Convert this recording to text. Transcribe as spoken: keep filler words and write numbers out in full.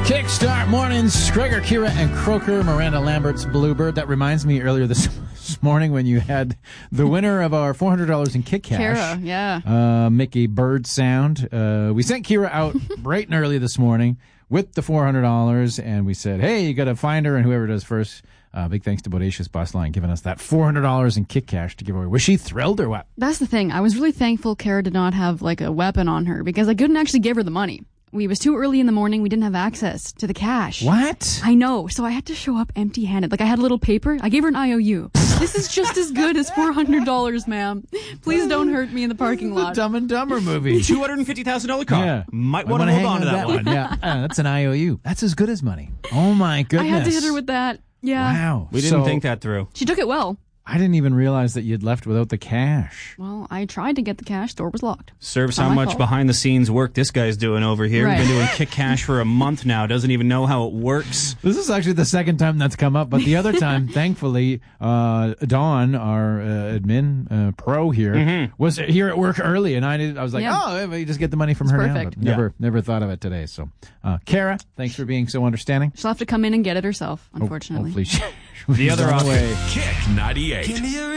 Kickstart Mornings, Gregor, Kira, and Croker, Miranda Lambert's Bluebird. That reminds me earlier this, this morning when you had the winner of our four hundred dollars in Kick Cash. Kira, yeah. Uh, make a bird sound. Uh, we sent Kira out bright and early this morning with the four hundred dollars, and we said, hey, you got to find her, and whoever does first. Uh, big thanks to Bodacious Bus Line giving us that four hundred dollars in Kick Cash to give away. Was she thrilled or what? That's the thing. I was really thankful Kara did not have like a weapon on her because I couldn't actually give her the money. We was too early in the morning. We didn't have access to the cash. What? I know. So I had to show up empty-handed. Like I had a little paper. I gave her an I O U. This is just as good as four hundred dollars, ma'am. Please don't hurt me in the parking lot. The Dumb and Dumber movie. two hundred fifty thousand dollars car. Yeah. Might want to hold on to that, that one. one. Yeah, uh, that's an I O U. That's as good as money. Oh, my goodness. I had to hit her with that. Yeah. Wow. We didn't so, think that through. She took it well. I didn't even realize that you'd left without the cash. Well, I tried to get the cash. Door was locked. Serves Not how my much fault. behind-the-scenes work this guy's doing over here. Right. We've been doing Kick Cash for a month now. Doesn't even know how it works. This is actually the second time that's come up, but the other time, thankfully, uh, Dawn, our uh, admin uh, pro here, Mm-hmm. was here at work early, and I did, I was like, Yeah. oh, you just get the money from It's her now. perfect. But never, Yeah. never thought of it today. So, uh, Kara, thanks for being so understanding. She'll have to come in and get it herself, unfortunately. Hopefully, she, The other on option. way. Kick ninety-eight.